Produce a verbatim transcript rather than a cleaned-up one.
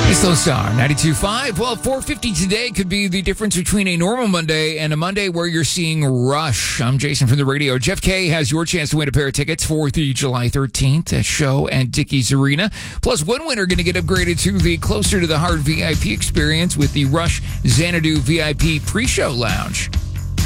Slow Star ninety-two point five. Well, four fifty today could be the difference between a normal Monday and a Monday where you're seeing Rush. I'm Jason from the radio. Jeff K has your chance to win a pair of tickets for the July thirteenth show at Dickies Arena. Plus, one winner going to get upgraded to the Closer to the Heart V I P experience with the Rush Xanadu V I P pre-show lounge.